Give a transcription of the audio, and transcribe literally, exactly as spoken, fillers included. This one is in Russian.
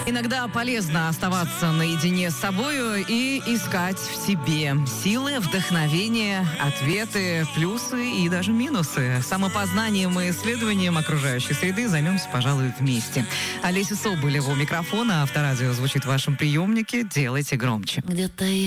Иногда полезно оставаться наедине с собою и искать в себе силы, вдохновение, ответы, плюсы и даже минусы. Самопознанием и исследованием окружающей среды займемся, пожалуй, вместе. Олеся Соболева у микрофона. Авторадио звучит в вашем приемнике. Делайте громче. Где-то